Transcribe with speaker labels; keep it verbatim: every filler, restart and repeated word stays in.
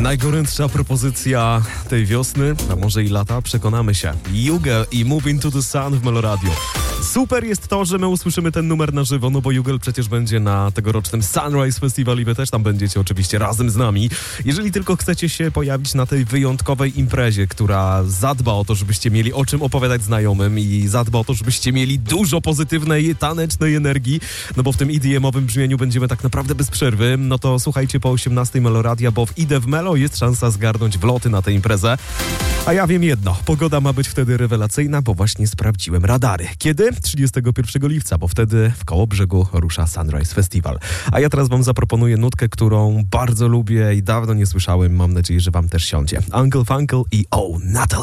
Speaker 1: Najgorętsza propozycja tej wiosny, a może i lata, przekonamy się. Jugel i Moving to the Sun w Meloradio. Super jest to, że my usłyszymy ten numer na żywo, no bo Jugel przecież będzie na tegorocznym Sunrise Festival i wy też tam będziecie oczywiście razem z nami. Jeżeli tylko chcecie się pojawić na tej wyjątkowej imprezie, która zadba o to, żebyście mieli o czym opowiadać znajomym i zadba o to, żebyście mieli dużo pozytywnej, tanecznej energii, no bo w tym E D M-owym brzmieniu będziemy tak naprawdę bez przerwy, no to słuchajcie po osiemnastej Meloradia, bo w Idę w Melo jest szansa zgarnąć wloty na tę imprezę. A ja wiem jedno, pogoda ma być wtedy rewelacyjna, bo właśnie sprawdziłem radary. Kiedy? trzydziestego pierwszego lipca, bo wtedy w Kołobrzegu rusza Sunrise Festival. A ja teraz wam zaproponuję nutkę, którą bardzo lubię i dawno nie słyszałem. Mam nadzieję, że wam też siądzie. Uncle Funkle i Oh Natalie.